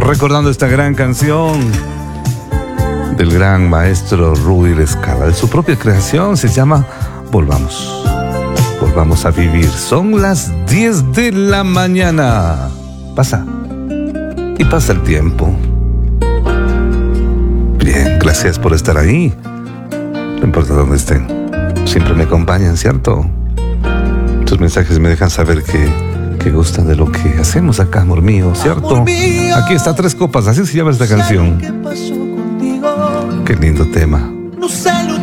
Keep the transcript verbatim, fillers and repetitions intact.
recordando esta gran canción del gran maestro Rudy La Scala, de su propia creación. Se llama Volvamos, volvamos a vivir. Son las diez de la mañana. Pasa, y pasa el tiempo. Bien, gracias por estar ahí. No importa dónde estén, siempre me acompañan, ¿cierto? Tus mensajes me dejan saber que, que gustan de lo que hacemos acá, amor mío, ¿cierto? Amor mío, aquí está Tres Copas, así se llama esta canción. Qué lindo tema.